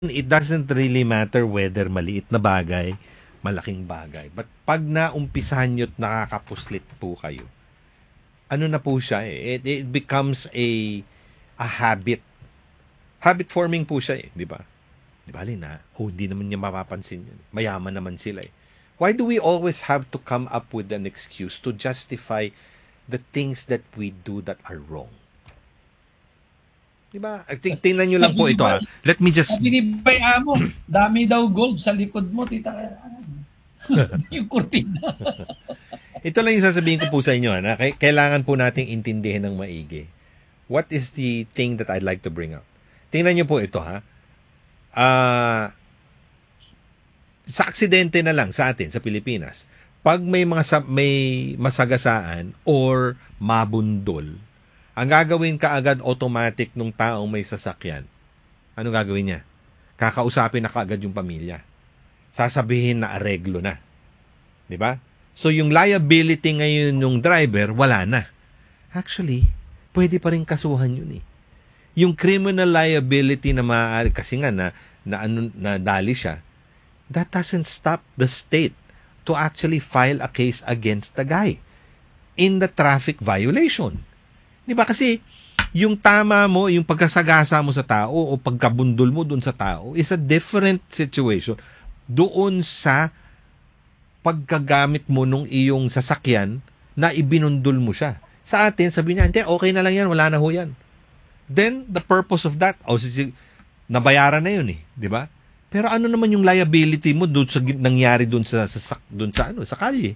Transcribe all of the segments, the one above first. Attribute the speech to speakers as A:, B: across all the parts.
A: it doesn't really matter whether maliit na bagay, malaking bagay. But pag naumpisahan nyo at nakakapuslit po kayo, ano na po siya eh, it becomes a habit. Habit forming po siya eh, di ba? Di ba, Lina? Hindi naman niya mapapansin yun. Mayaman naman sila eh. Why do we always have to come up with an excuse to justify the things that we do that are wrong? Diba? Tingnan nyo lang po ito. Let me just...
B: Binibay mo, dami daw gold sa likod mo, tita. Yung kurtina.
A: Ito lang yung sasabihin ko po sa inyo. Na kailangan po nating intindihin ng maigi. What is the thing that I'd like to bring up? Tingnan nyo po ito, ha? Sa aksidente na lang sa atin, sa Pilipinas, pag may masagasaan or mabundol, ang gagawin kaagad automatic nung taong may sasakyan, ano gagawin niya? Kakausapin na kaagad yung pamilya. Sasabihin na areglo na. Di ba? So yung liability ngayon ng driver, wala na. Actually, pwede pa rin kasuhan yun eh. Yung criminal liability na maaari, kasi nga na dali siya, that doesn't stop the state to actually file a case against the guy in the traffic violation. Di ba? Kasi yung tama mo, yung pagkasagasa mo sa tao o pagkabundol mo dun sa tao is a different situation doon sa pagkagamit mo nung iyong sasakyan na ibinundol mo siya. Sa atin, sabi niya, hindi, okay na lang yan, wala na ho yan. Then, the purpose of that, nabayaran na yun eh. Di ba? Pero ano naman yung liability mo doon sa nangyari doon sa kalye?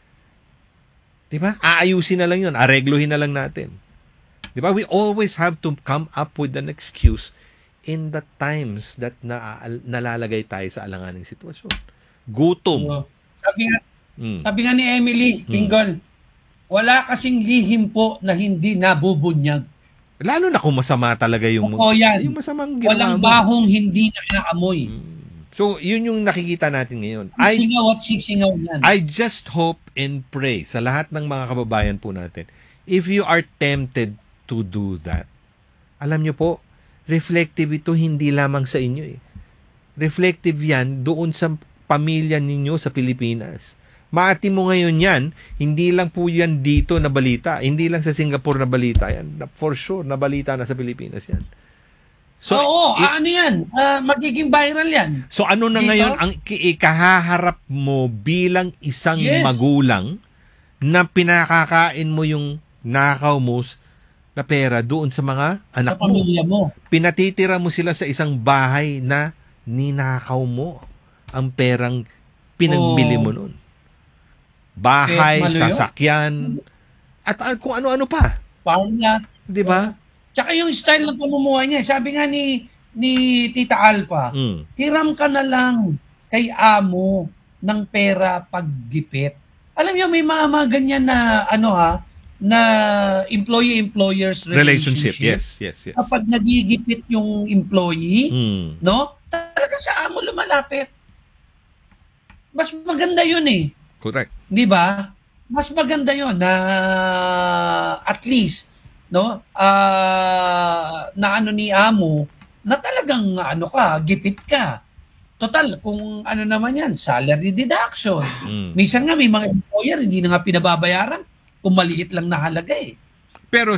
A: Di ba? Aayusin na lang yun, aregluhin na lang natin. Di ba? We always have to come up with an excuse in the times that nalalagay tayo sa alanganing sitwasyon. Gutom.
B: Sabi nga ni Emily Pinggol, wala kasing lihim po na hindi nabubunyag.
A: Lalo na kung masama talaga yung masamang ginawa mo.
B: Walang bahong hindi nakaamoy.
A: So, yun yung nakikita natin ngayon.
B: Sisingaw at sisingaw yan.
A: I just hope and pray sa lahat ng mga kababayan po natin, if you are tempted to do that, alam nyo po, reflective ito hindi lamang sa inyo eh. Reflective yan doon sa pamilya ninyo sa Pilipinas. Maati mo ngayon yan, hindi lang po yan dito na balita, hindi lang sa Singapore na balita yan. For sure, na balita na sa Pilipinas yan.
B: So, ano yan? Magiging viral yan.
A: So ano na dito? Ngayon ang ikahaharap mo bilang isang magulang na pinakakain mo yung nakaw mo na pera doon sa mga anak mo.
B: Pamilya mo.
A: Pinatitira mo sila sa isang bahay na ninakaw mo ang perang pinagbili mo noon. Bahay, sasakyan, at kung ano-ano pa.
B: Parang nga.
A: Di ba?
B: Tsaka yung style ng pamumuhay niya, sabi nga ni Tita Alpa, hiram ka na lang kay amo ng pera paggipit. Alam niyo, may mga ganyan na na employee-employers relationship.
A: Yes.
B: Kapag nagigipit yung employee, no? Talaga sa amo lumalapit. Mas maganda yun eh.
A: Correct.
B: Di ba? Mas maganda yun na at least, no? Na ni amo, na talagang gipit ka. Total, kung ano naman yan, salary deduction. Minsan nga may mga employer, hindi na nga pinababayaran kung maliit lang na halaga eh.
A: Pero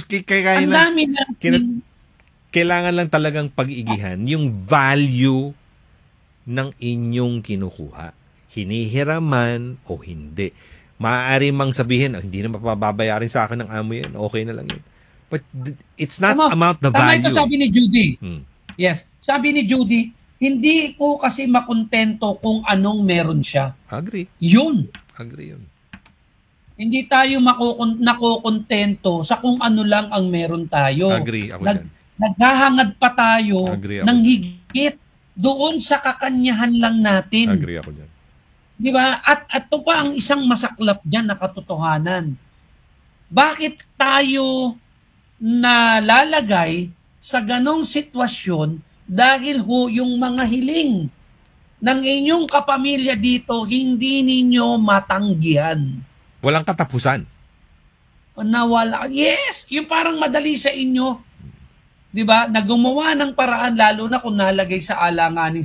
A: kailangan lang talagang pag-igihan yung value ng inyong kinukuha. Hinihiraman o hindi. Maaari mang sabihin, hindi na mapababayarin sa akin ng amo yan. Okay na lang yun. But it's not about the value.
B: Tama ito sabi ni Judy. Yes. Sabi ni Judy, hindi ko kasi makontento kung anong meron siya.
A: Agree.
B: Yun.
A: Agree yun.
B: Hindi tayo nakokontento sa kung ano lang ang meron tayo.
A: Agree ako dyan.
B: Naghahangad pa tayo ng higit doon sa kakanyahan lang natin.
A: Agree ako dyan.
B: Di ba? At ito pa ang isang masaklap dyan na katotohanan. Bakit tayo nalalagay sa ganong sitwasyon dahil yung mga hiling ng inyong kapamilya dito hindi ninyo matanggihan?
A: Walang katapusan.
B: Nawala. Yes! Yung parang madali sa inyo. 'di ba, na gumawa ng paraan lalo na kung nalagay sa alanganin